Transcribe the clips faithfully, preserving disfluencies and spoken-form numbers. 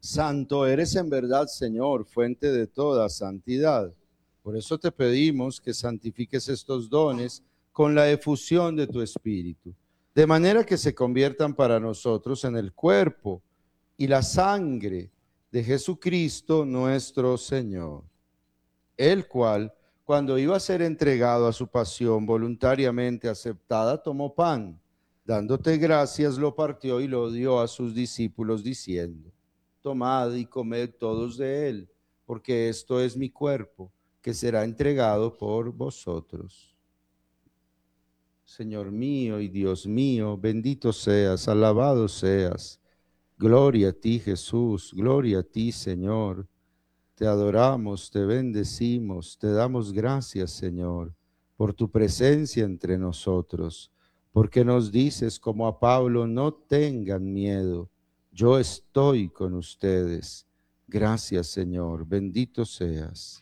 Santo eres en verdad, Señor, fuente de toda santidad. Por eso te pedimos que santifiques estos dones con la efusión de tu Espíritu, de manera que se conviertan para nosotros en el cuerpo y la sangre de Jesucristo nuestro Señor, el cual, cuando iba a ser entregado a su pasión voluntariamente aceptada, tomó pan, dándote gracias, lo partió y lo dio a sus discípulos, diciendo: tomad y comed todos de él, porque esto es mi cuerpo, que será entregado por vosotros. Señor mío y Dios mío, bendito seas, alabado seas. Gloria a ti, Jesús, gloria a ti, Señor. Te adoramos, te bendecimos, te damos gracias, Señor, por tu presencia entre nosotros, porque nos dices, como a Pablo: no tengan miedo, yo estoy con ustedes. Gracias, Señor, bendito seas.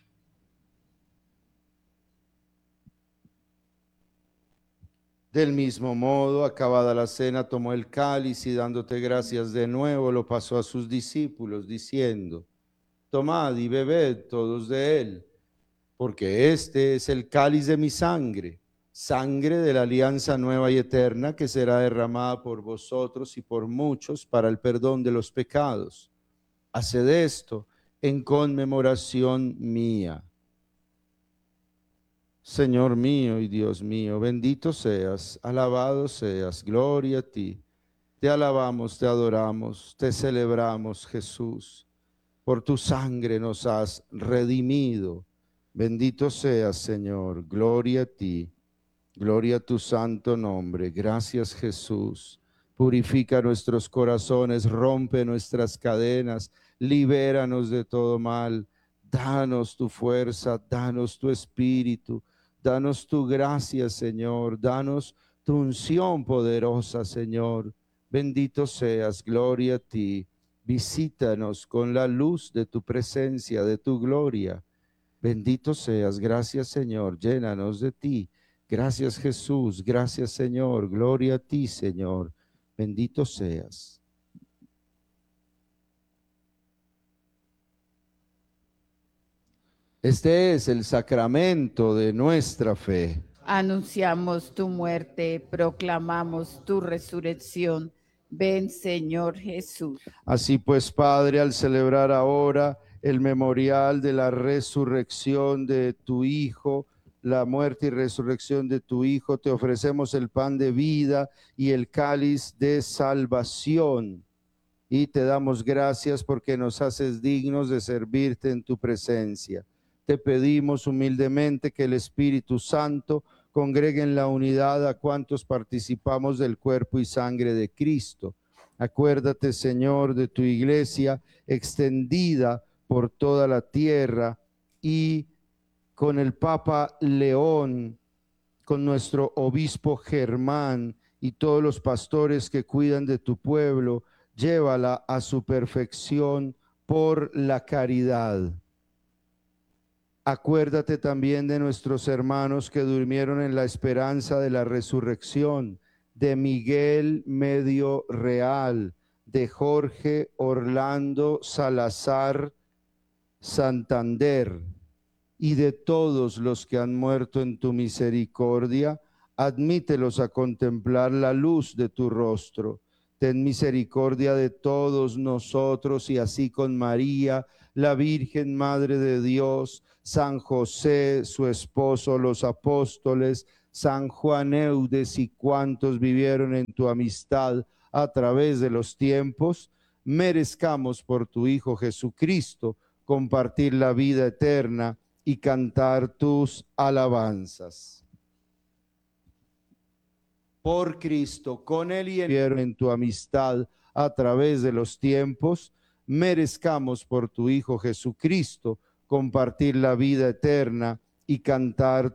Del mismo modo, acabada la cena, tomó el cáliz y, dándote gracias de nuevo, lo pasó a sus discípulos, diciendo: tomad y bebed todos de él, porque este es el cáliz de mi sangre, sangre de la alianza nueva y eterna, que será derramada por vosotros y por muchos para el perdón de los pecados. Haced esto en conmemoración mía. Señor mío y Dios mío, bendito seas, alabado seas, gloria a ti. Te alabamos, te adoramos, te celebramos, Jesús. Por tu sangre nos has redimido. Bendito seas, Señor, gloria a ti, gloria a tu santo nombre. Gracias, Jesús. Purifica nuestros corazones, rompe nuestras cadenas, libéranos de todo mal. Danos tu fuerza, danos tu espíritu, danos tu gracia, Señor, danos tu unción poderosa, Señor. Bendito seas, gloria a ti. Visítanos con la luz de tu presencia, de tu gloria. Bendito seas, gracias, Señor, llénanos de ti. Gracias, Jesús, gracias, Señor, gloria a ti, Señor. Bendito seas. Este es el sacramento de nuestra fe. Anunciamos tu muerte, proclamamos tu resurrección. Ven, Señor Jesús. Así pues, Padre, al celebrar ahora el memorial de la resurrección de tu Hijo, la muerte y resurrección de tu Hijo, te ofrecemos el pan de vida y el cáliz de salvación. Y te damos gracias porque nos haces dignos de servirte en tu presencia. Te pedimos humildemente que el Espíritu Santo congregue en la unidad a cuantos participamos del cuerpo y sangre de Cristo. Acuérdate, Señor, de tu iglesia extendida por toda la tierra, y con el Papa León, con nuestro obispo Germán y todos los pastores que cuidan de tu pueblo, llévala a su perfección por la caridad. Acuérdate también de nuestros hermanos que durmieron en la esperanza de la resurrección, de Miguel Medio Real, de Jorge Orlando Salazar Santander, y de todos los que han muerto en tu misericordia. Admítelos a contemplar la luz de tu rostro. Ten misericordia de todos nosotros, y así con María, la Virgen Madre de Dios, San José, su esposo, los apóstoles, San Juan Eudes y cuantos vivieron en tu amistad a través de los tiempos, merezcamos por tu Hijo Jesucristo compartir la vida eterna y cantar tus alabanzas. Por Cristo, con Él y en, en tu amistad a través de los tiempos, merezcamos por tu Hijo Jesucristo compartir la vida eterna y cantar